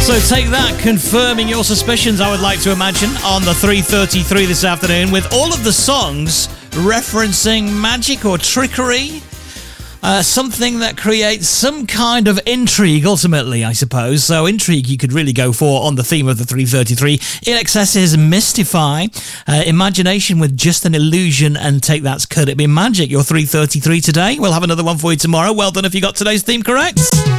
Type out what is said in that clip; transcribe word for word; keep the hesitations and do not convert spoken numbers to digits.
So take that, confirming your suspicions, I would like to imagine, on the three thirty-three this afternoon, with all of the songs referencing magic or trickery. Uh, something that creates some kind of intrigue, ultimately, I suppose. So intrigue you could really go for on the theme of the three thirty-three. In Excess's Mystify. Uh, imagination with Just an Illusion, and Take That's Could It Be Magic. Your three thirty-three today. We'll have another one for you tomorrow. Well done if you got today's theme correct.